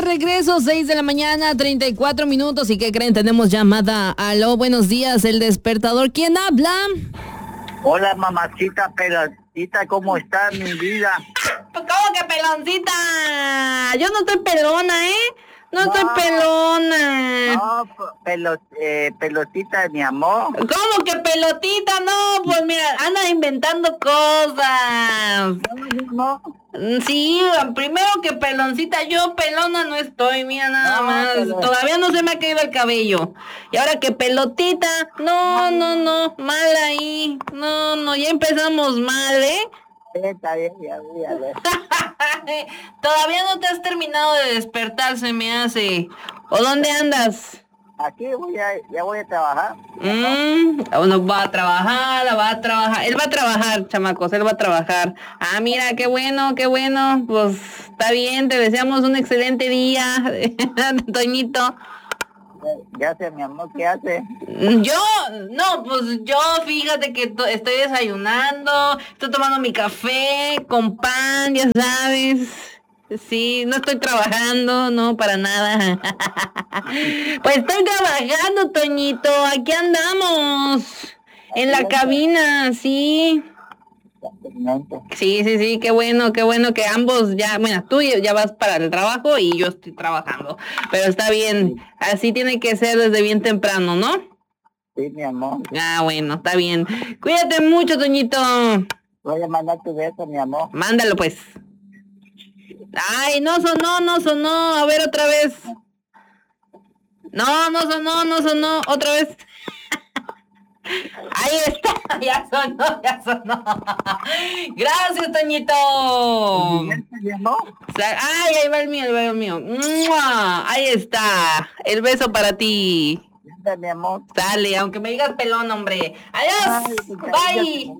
regreso, 6 de la mañana, 34 minutos. ¿Y qué creen? Tenemos llamada. Aló, buenos días, el despertador. ¿Quién habla? Hola, mamacita pelotita, ¿cómo estás, mi vida? ¿Cómo que peloncita? Yo no estoy pelona, ¿eh? No estoy pelona. No, pelotita de mi amor. ¿Cómo que pelotita? No, pues mira, anda inventando cosas. No. Sí, primero que peloncita, yo pelona no estoy, mira nada más. Todavía no se me ha caído el cabello. Y ahora que pelotita, no, mal ahí. No, ya empezamos mal, ¿eh? Está bien, ya. Todavía no te has terminado de despertar, se me hace. ¿O dónde andas? Aquí ya voy a trabajar. Uno va a trabajar. Él va a trabajar, chamacos, él va a trabajar. Ah, mira, qué bueno. Pues está bien, te deseamos un excelente día, Toñito. Gracias, mi amor, ¿qué hace? Yo fíjate que estoy desayunando, estoy tomando mi café con pan, ya sabes. Sí, no estoy trabajando, no, para nada. Pues estoy trabajando, Toñito, aquí andamos. En la cabina, sí. Sí, qué bueno que ambos tú ya vas para el trabajo y yo estoy trabajando. Pero está bien, así tiene que ser desde bien temprano, ¿no? Sí, mi amor. Ah, bueno, está bien. Cuídate mucho, Toñito. Voy a mandar tu beso, mi amor. Mándalo, pues. Ay, no sonó. A ver, otra vez. No sonó. Otra vez. Ahí está, ya sonó. Gracias, Toñito. Ay, ahí va el mío. ¡Mua! Ahí está, el beso para ti. Mi amor. Dale, aunque me digas pelón, hombre. Adiós. Bye.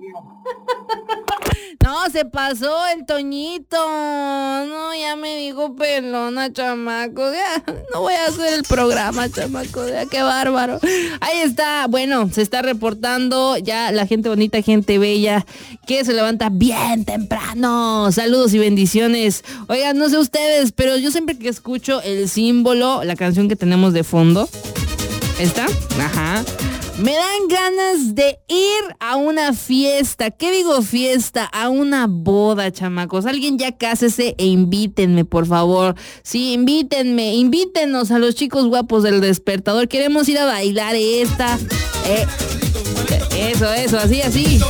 No, se pasó el Toñito. No, ya me dijo pelona, chamaco. Ya, no voy a hacer el programa, chamaco. Ya, qué bárbaro. Ahí está. Bueno, se está reportando ya la gente bonita, gente bella, que se levanta bien temprano. Saludos y bendiciones. Oigan, no sé ustedes, pero yo siempre que escucho el símbolo, la canción que tenemos de fondo, ¿esta? Ajá. Me dan ganas de ir a una fiesta. ¿Qué digo fiesta? A una boda, chamacos. Alguien ya cásese e invítenme, por favor. Sí, invítenos a los chicos guapos del despertador. Queremos ir a bailar esta. Eso, así. Así.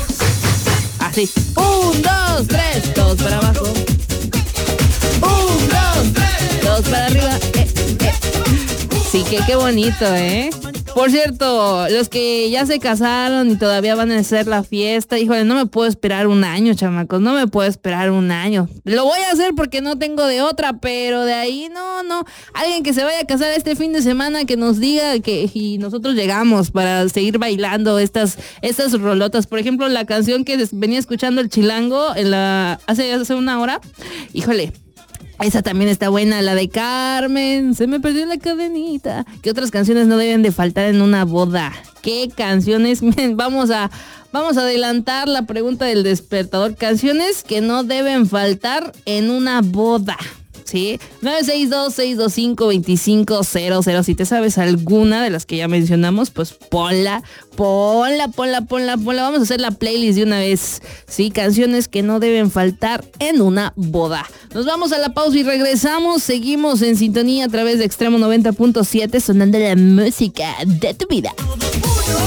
1, 2, 3, todos para abajo. 1, 2, 3, todos para arriba. Sí, que qué bonito, ¿eh? Por cierto, los que ya se casaron y todavía van a hacer la fiesta, híjole, no me puedo esperar un año, chamacos, no me puedo esperar un año. Lo voy a hacer porque no tengo de otra, pero de ahí no. Alguien que se vaya a casar este fin de semana que nos diga y nosotros llegamos para seguir bailando estas rolotas. Por ejemplo, la canción que venía escuchando el Chilango hace una hora, híjole. Esa también está buena, la de Carmen, se me perdió la cadenita. ¿Qué otras canciones no deben de faltar en una boda? ¿Qué canciones? Vamos a adelantar la pregunta del despertador. Canciones que no deben faltar en una boda. ¿Sí? 962-625-2500. Si te sabes alguna de las que ya mencionamos, pues ponla. Vamos a hacer la playlist de una vez. Sí, canciones que no deben faltar en una boda. Nos vamos a la pausa y regresamos. Seguimos en sintonía a través de Extremo 90.7, sonando la música de tu vida.